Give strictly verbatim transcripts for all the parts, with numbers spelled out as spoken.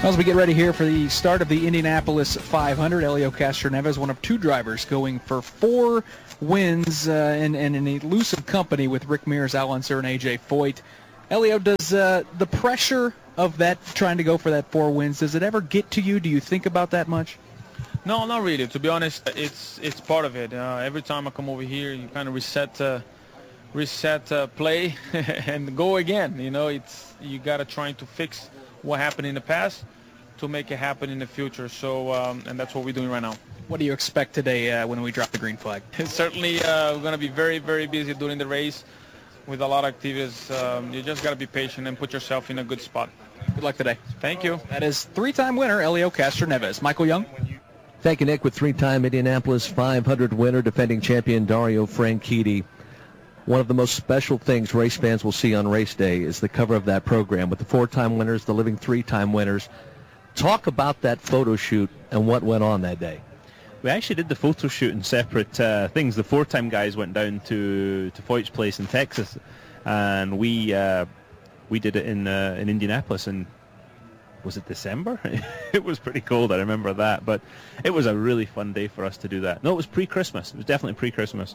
As we get ready here for the start of the Indianapolis five hundred, Helio Castroneves, one of two drivers going for four wins uh, and, and an elusive company with Rick Mears, Al Unser, and A J Foyt. Helio, does uh, the pressure of that, trying to go for that four wins, does it ever get to you? Do you think about that much? No, not really. To be honest, it's it's part of it. Uh, every time I come over here, you kind of reset, uh, reset uh, play and go again. You know, it's you got to try to fix what happened in the past to make it happen in the future. So, um, and that's what we're doing right now. What do you expect today uh, when we drop the green flag? Certainly, uh, we're going to be very, very busy during the race with a lot of activities. Um, you just got to be patient and put yourself in a good spot. Good luck today. Thank you. That is three-time winner Helio Castroneves. Michael Young. Thank you, Nick. With three-time Indianapolis five hundred winner, defending champion Dario Franchitti. One of the most special things race fans will see on race day is the cover of that program with the four-time winners, the living three-time winners. Talk about that photo shoot and what went on that day. We actually did the photo shoot in separate uh, things. The four-time guys went down to, to Foyt's place in Texas, and we uh, we did it in uh, in Indianapolis. And was it December? It was pretty cold, I remember that. But it was a really fun day for us to do that. No, it was pre-Christmas. It was definitely pre-Christmas,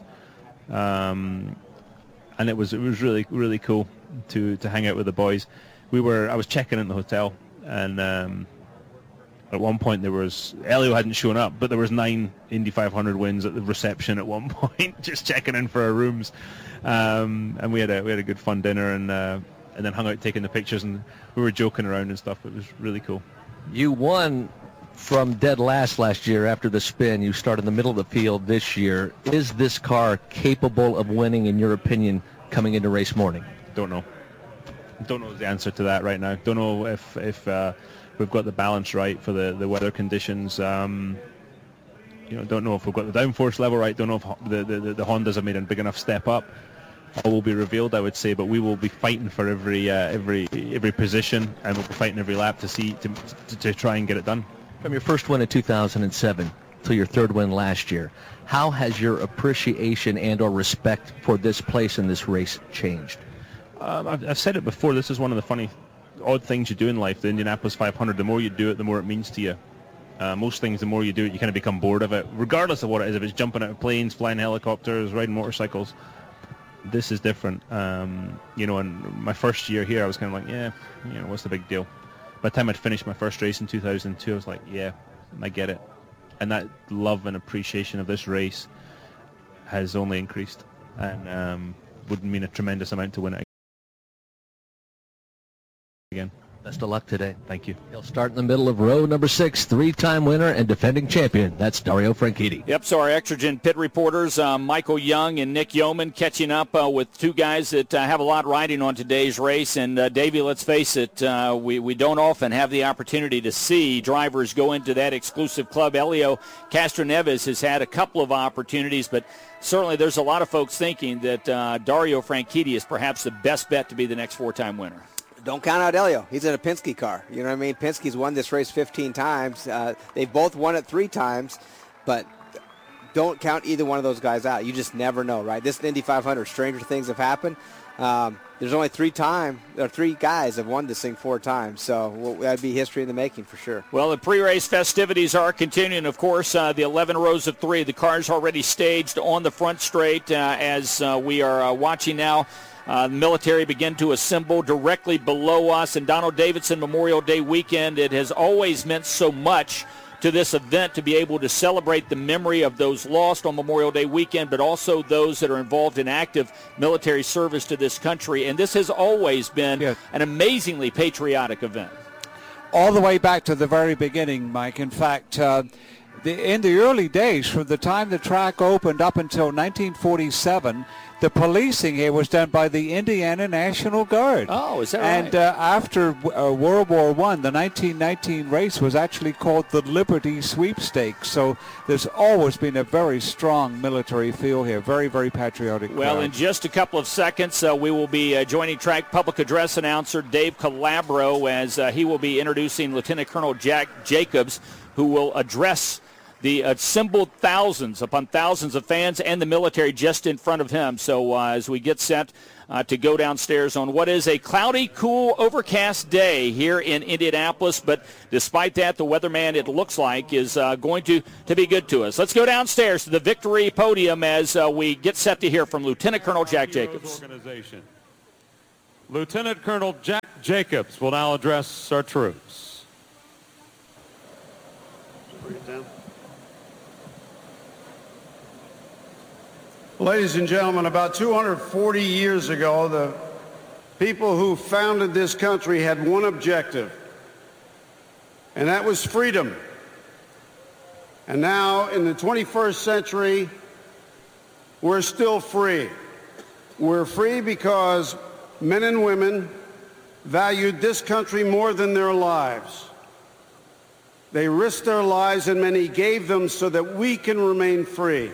um, and it was it was really really cool to to hang out with the boys. We were I was checking in the hotel, and Um, at one point, there was Helio hadn't shown up, but there was nine Indy five hundred wins at the reception at one point, just checking in for our rooms, um, and we had a we had a good fun dinner, and uh, and then hung out taking the pictures, and we were joking around and stuff. It was really cool. You won from dead last last year after the spin. You start in the middle of the field this year. Is this car capable of winning, in your opinion, coming into race morning? Don't know. Don't know the answer to that right now. Don't know if if. Uh, We've got the balance right for the, the weather conditions. Um, you know, don't know if we've got the downforce level right. Don't know if the, the, the Hondas have made a big enough step up. All will be revealed, I would say. But we will be fighting for every uh, every every position, and we'll be fighting every lap to see to, to to try and get it done. From your first win in two thousand seven to your third win last year, how has your appreciation and/or respect for this place and this race changed? Um, I've, I've said it before. This is one of the funny. odd things you do in life. The Indianapolis five hundred, the more you do it, the more it means to you. Uh, most things, the more you do it, you kind of become bored of it, regardless of what it is. If it's jumping out of planes, flying helicopters, riding motorcycles, this is different. Um, you know, and my first year here, I was kind of like, yeah, you know, what's the big deal? By the time I'd finished my first race in two thousand two, I was like, yeah, I get it. And that love and appreciation of this race has only increased, and um, would mean a tremendous amount to win it again. Best of luck today. Thank you. He'll start in the middle of row number six, three-time winner and defending champion. That's Dario Franchitti. Yep, so our Extragen pit reporters, uh, Michael Young and Nick Yeoman, catching up uh, with two guys that uh, have a lot riding on today's race. And, uh, Davey, let's face it, uh, we, we don't often have the opportunity to see drivers go into that exclusive club. Helio Castroneves has had a couple of opportunities, but certainly there's a lot of folks thinking that uh, Dario Franchitti is perhaps the best bet to be the next four-time winner. Don't count out Helio. He's in a Penske car. You know what I mean? Penske's won this race fifteen times. Uh, they've both won it three times, but don't count either one of those guys out. You just never know, right? This is the Indy five hundred. Stranger things have happened. Um, there's only three time or three guys have won this thing four times, so well, that'd be history in the making for sure. Well, the pre-race festivities are continuing. Of course, uh, the eleven rows of three. The car's already staged on the front straight uh, as uh, we are uh, watching now. Uh, the military begin to assemble directly below us. And Donald Davidson Memorial Day weekend, it has always meant so much to this event to be able to celebrate the memory of those lost on Memorial Day weekend, but also those that are involved in active military service to this country. And this has always been yeah. an amazingly patriotic event. All the way back to the very beginning, Mike. In fact, uh, the, in the early days, from the time the track opened up until nineteen forty-seven, the policing here was done by the Indiana National Guard. Oh, is that and, right? And uh, after uh, World War One, the nineteen nineteen race was actually called the Liberty Sweepstakes. So there's always been a very strong military feel here. Very, very patriotic. Well, crowd. in just a couple of seconds, uh, we will be uh, joining track public address announcer Dave Calabro as uh, he will be introducing Lieutenant Colonel Jack Jacobs, who will address the assembled thousands upon thousands of fans and the military just in front of him. So uh, as we get set uh, to go downstairs on what is a cloudy, cool, overcast day here in Indianapolis. But despite that, the weatherman, it looks like, is uh, going to, to be good to us. Let's go downstairs to the victory podium as uh, we get set to hear from Lieutenant Colonel Jack Jacobs. Organization. Lieutenant Colonel Jack Jacobs will now address our troops. Ladies and gentlemen, about two hundred forty years ago, the people who founded this country had one objective, and that was freedom. And now, in the twenty-first century, we're still free. We're free because men and women valued this country more than their lives. They risked their lives, and many gave them so that we can remain free.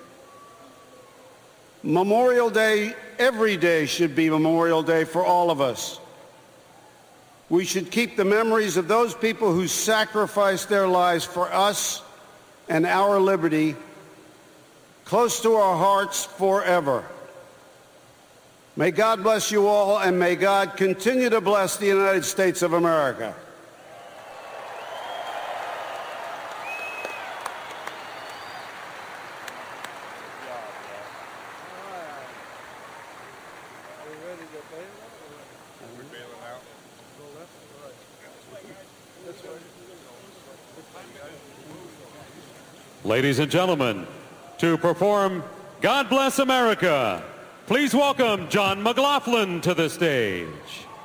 Memorial Day, every day should be Memorial Day for all of us. We should keep the memories of those people who sacrificed their lives for us and our liberty close to our hearts forever. May God bless you all, and may God continue to bless the United States of America. Ladies and gentlemen, to perform God Bless America, please welcome John McLaughlin to the stage.